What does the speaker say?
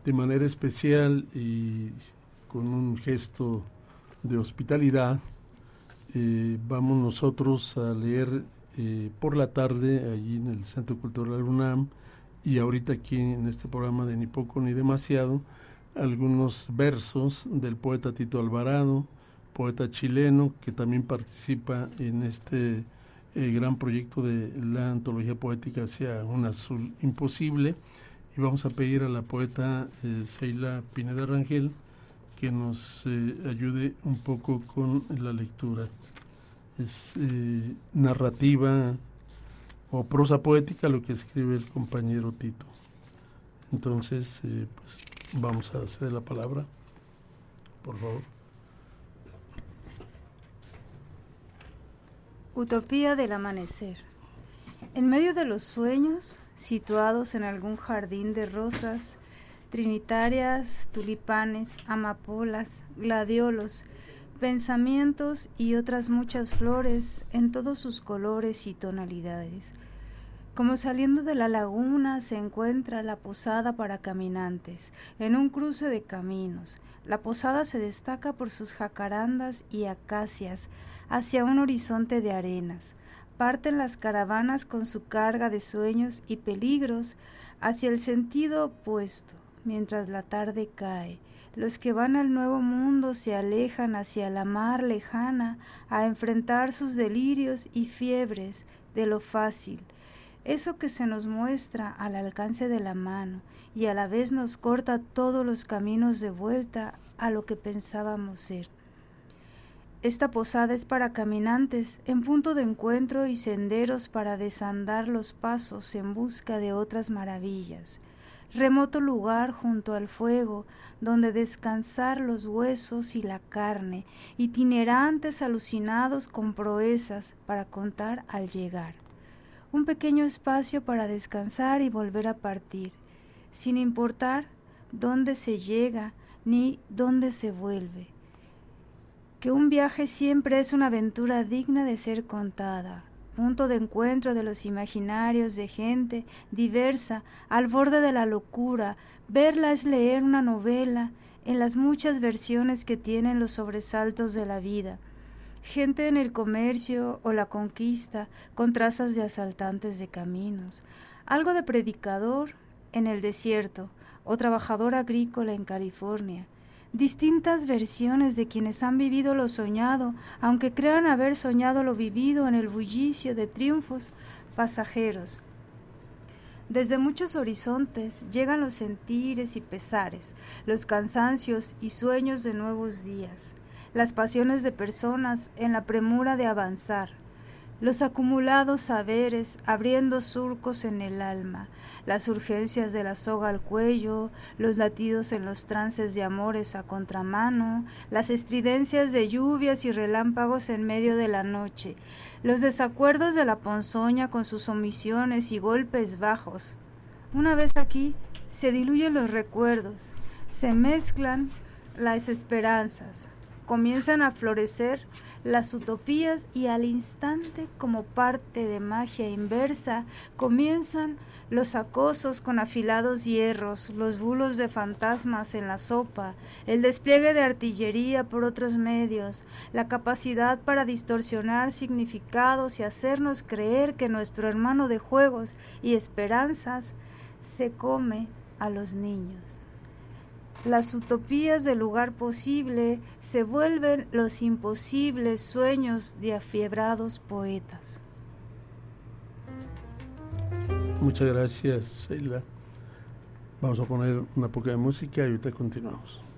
de manera especial y con un gesto de hospitalidad, vamos nosotros a leer por la tarde allí en el Centro Cultural UNAM y ahorita aquí en este programa de Ni Poco ni Demasiado, algunos versos del poeta Tito Alvarado, poeta chileno que también participa en este gran proyecto de la antología poética Hacia un Azul Imposible, y vamos a pedir a la poeta Seila Pineda Rangel que nos ayude un poco con la lectura. Es narrativa o prosa poética lo que escribe el compañero Tito. Entonces, pues vamos a ceder la palabra, por favor. Utopía del amanecer. En medio de los sueños, situados en algún jardín de rosas, trinitarias, tulipanes, amapolas, gladiolos, pensamientos y otras muchas flores en todos sus colores y tonalidades. Como saliendo de la laguna se encuentra la posada para caminantes, en un cruce de caminos. La posada se destaca por sus jacarandas y acacias hacia un horizonte de arenas. Parten las caravanas con su carga de sueños y peligros hacia el sentido opuesto, mientras la tarde cae. Los que van al nuevo mundo se alejan hacia la mar lejana a enfrentar sus delirios y fiebres de lo fácil, eso que se nos muestra al alcance de la mano y a la vez nos corta todos los caminos de vuelta a lo que pensábamos ser. Esta posada es para caminantes en punto de encuentro y senderos para desandar los pasos en busca de otras maravillas. Remoto lugar junto al fuego donde descansar los huesos y la carne, itinerantes alucinados con proezas para contar al llegar. Un pequeño espacio para descansar y volver a partir, sin importar dónde se llega ni dónde se vuelve. Que un viaje siempre es una aventura digna de ser contada, punto de encuentro de los imaginarios de gente diversa al borde de la locura. Verla es leer una novela en las muchas versiones que tienen los sobresaltos de la vida. Gente en el comercio o la conquista con trazas de asaltantes de caminos, algo de predicador en el desierto o trabajador agrícola en California. Distintas versiones de quienes han vivido lo soñado, aunque crean haber soñado lo vivido en el bullicio de triunfos pasajeros. Desde muchos horizontes llegan los sentires y pesares, los cansancios y sueños de nuevos días, las pasiones de personas en la premura de avanzar, los acumulados saberes abriendo surcos en el alma, las urgencias de la soga al cuello, los latidos en los trances de amores a contramano, las estridencias de lluvias y relámpagos en medio de la noche, los desacuerdos de la ponzoña con sus omisiones y golpes bajos. Una vez aquí se diluyen los recuerdos, se mezclan las esperanzas, comienzan a florecer las utopías y al instante, como parte de magia inversa, comienzan los acosos con afilados hierros, los bulos de fantasmas en la sopa, el despliegue de artillería por otros medios, la capacidad para distorsionar significados y hacernos creer que nuestro hermano de juegos y esperanzas se come a los niños. Las utopías del lugar posible se vuelven los imposibles sueños de afiebrados poetas. Muchas gracias, Seila. Vamos a poner una poca de música y ahorita continuamos.